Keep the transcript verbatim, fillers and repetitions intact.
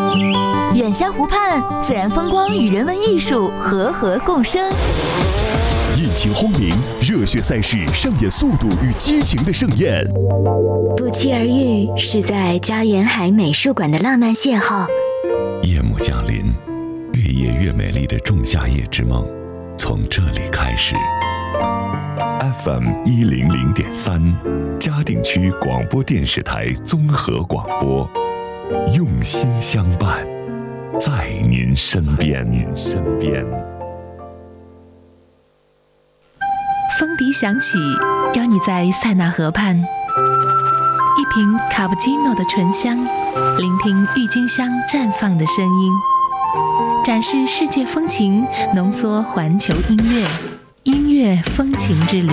远乡湖畔，自然风光与人文艺术和合共生。 引擎轰鸣，热血赛事上演速度与激情的盛宴。 不期而遇是在家园海美术馆的浪漫邂逅。 夜幕降临，越夜越美丽的仲夏夜之梦，从这里开始。F M 一零零点三，嘉定区广播电视台综合广播，用心相伴，在您身边。身边。 风笛响起，邀你在塞纳河畔，一瓶卡布奇诺的醇香，聆听郁金香绽放的声音，展示世界风情，浓缩环球音乐，音乐风情之旅。